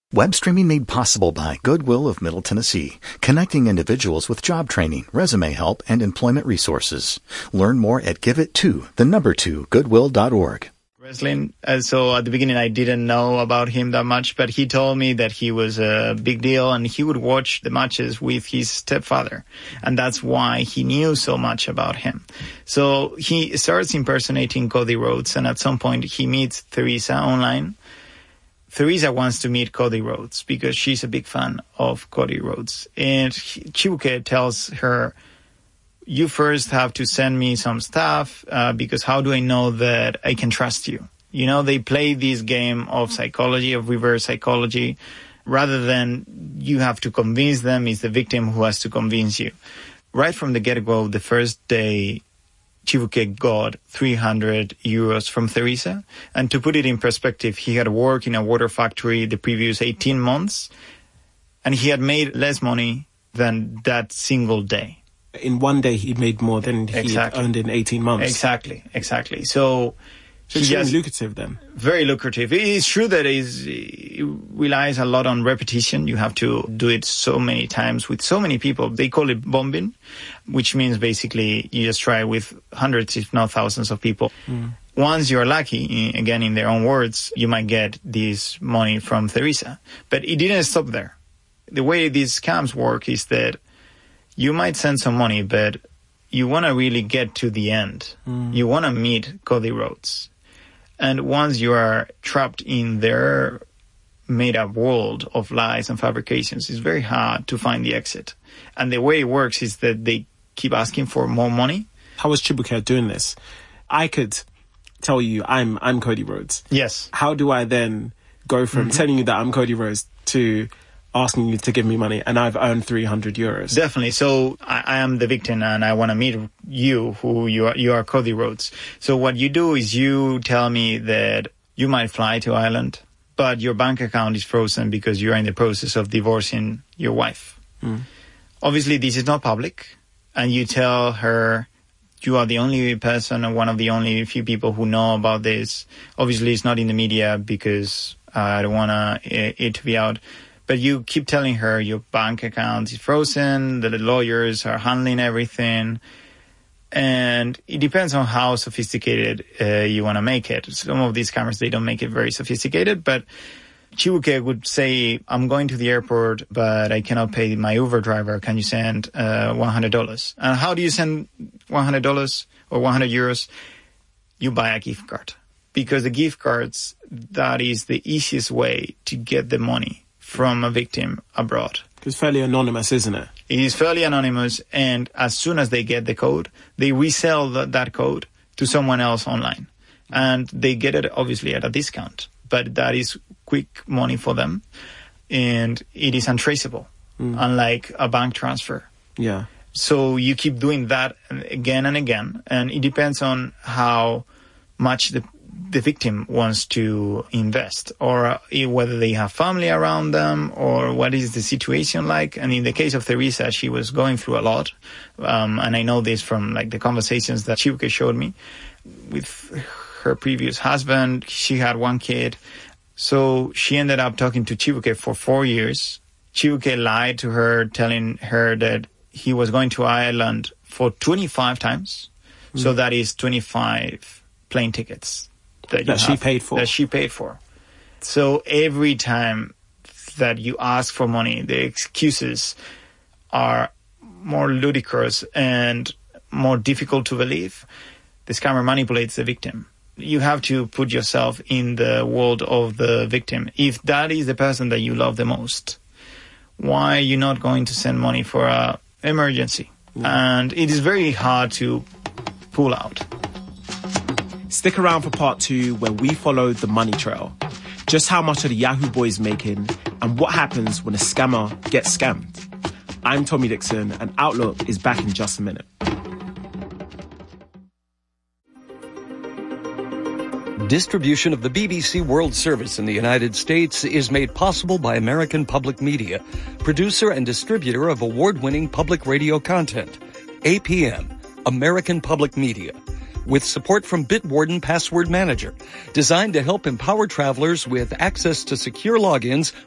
Web streaming made possible by Goodwill of Middle Tennessee, connecting individuals with job training, resume help, and employment resources. Learn more at giveit2goodwill.org. Wrestling. So at the beginning, I didn't know about him that much, but he told me that he was a big deal and he would watch the matches with his stepfather. And that's why he knew so much about him. So he starts impersonating Cody Rhodes, and at some point he meets Teresa online. Teresa wants to meet Cody Rhodes because she's a big fan of Cody Rhodes. And Chibuke tells her, you first have to send me some stuff because how do I know that I can trust you? You know, they play this game of psychology, of reverse psychology. Rather than you have to convince them, it's the victim who has to convince you. Right from the get-go, the first day, Chibuke got 300 euros from Teresa. And to put it in perspective, he had worked in a water factory the previous 18 months, and he had made less money than that single day. In one day, he made more than he had earned in 18 months. Exactly. So it's very lucrative then. Very lucrative. It's true that it relies a lot on repetition. You have to do it so many times with so many people. They call it bombing, which means basically you just try with hundreds, if not thousands of people. Once you're lucky, again, in their own words, you might get this money from Teresa. But it didn't stop there. The way these scams work is that you might send some money, but you want to really get to the end. You want to meet Cody Rhodes. And once you are trapped in their made-up world of lies and fabrications, it's very hard to find the exit. And the way it works is that they keep asking for more money. How was Chibuke doing this? I could tell you I'm Cody Rhodes. Yes. How do I then go from telling you that I'm Cody Rhodes to asking you to give me money and I've earned 300 euros? Definitely. So I am the victim and I want to meet you, who you are Cody Rhodes. So what you do is you tell me that you might fly to Ireland, but your bank account is frozen because you are in the process of divorcing your wife. Obviously, this is not public. And you tell her you are the only person and one of the only few people who know about this. Obviously, it's not in the media because I don't want it to be out. But you keep telling her your bank account is frozen, that the lawyers are handling everything. And it depends on how sophisticated you want to make it. Some of these scammers, they don't make it very sophisticated. But Chibuke would say, I'm going to the airport, but I cannot pay my Uber driver. Can you send $100? And how do you send $100 or 100 euros? You buy a gift card. Because the gift cards, that is the easiest way to get the money from a victim abroad. It's fairly anonymous, isn't it? It is fairly anonymous, and as soon as they get the code, they resell that code to someone else online. And they get it, obviously, at a discount. But that is quick money for them, and it is untraceable, unlike a bank transfer. Yeah. So you keep doing that again and again, and it depends on how much the victim wants to invest, or whether they have family around them, or what is the situation like. And in the case of Teresa, she was going through a lot. And I know this from like the conversations that Chibuke showed me with her previous husband. She had one kid. So she ended up talking to Chibuke for 4 years. Chibuke lied to her, telling her that he was going to Ireland for 25 times. So that is 25 plane tickets. That she paid for. That she paid for. So every time that you ask for money, the excuses are more ludicrous and more difficult to believe. The scammer manipulates the victim. You have to put yourself in the world of the victim. If that is the person that you love the most, why are you not going to send money for an emergency? And it is very hard to pull out. Stick around for part 2, where we follow the money trail. Just how much are the Yahoo boys making, and what happens when a scammer gets scammed. I'm Tommy Dixon, and Outlook is back in just a minute. Distribution of the BBC World Service in the United States is made possible by American Public Media, producer and distributor of award-winning public radio content. APM, American Public Media. With support from Bitwarden Password Manager, designed to help empower travelers with access to secure logins